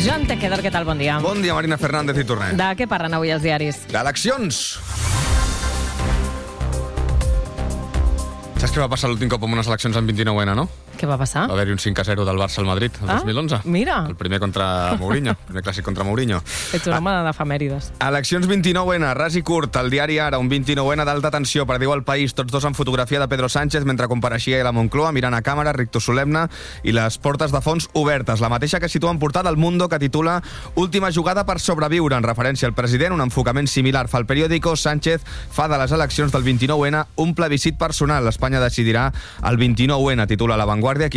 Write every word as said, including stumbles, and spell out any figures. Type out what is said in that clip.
Joan Tejedor, què tal? Bon dia. Bon dia, Marina Fernández i Torner. De què parlen avui els diaris? D'eleccions! Saps què va passar l'últim cop amb unes eleccions en vint-i-nou ena, no? Què va passar? Va haver-hi un cinc a zero del Barça al Madrid, el Ah, dos mil onze. mira. El primer contra Mourinho, el primer clàssic contra Mourinho. Ets un home d'efemèrides. Eleccions vint-i-nou ena, ras i curt. El diari Ara, un vint-i-nou ena d'alta tensió, per diu El País, tots dos amb fotografia de Pedro Sánchez mentre compareixia a la Moncloa, mirant a càmera, rictus solemne, i les portes de fons obertes. La mateixa que situa en portada El Mundo, que titula Última jugada per sobreviure, en referència al president. Un enfocament similar fa el periòdico. Sánchez fa de les eleccions del vint-i-nou ena un plebiscit personal. Espanya decidirà el vint-i-nou ena, titula La Vanguardia.